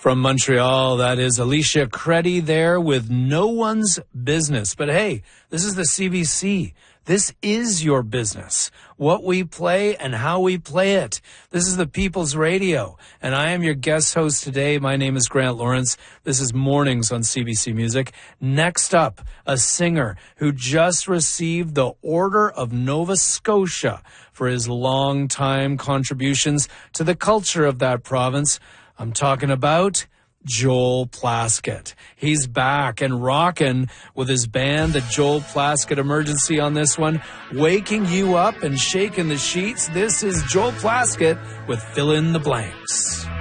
From Montreal, that is Alicia Creddy there with No One's Business. But hey, this is the CBC. This is your business. What we play and how we play it. This is the People's Radio. And I am your guest host today. My name is Grant Lawrence. This is Mornings on CBC Music. Next up, a singer who just received the Order of Nova Scotia for his long-time contributions to the culture of that province. I'm talking about Joel Plaskett. He's back and rocking with his band, the Joel Plaskett Emergency on this one, waking you up and shaking the sheets. This is Joel Plaskett with Fill in the Blanks.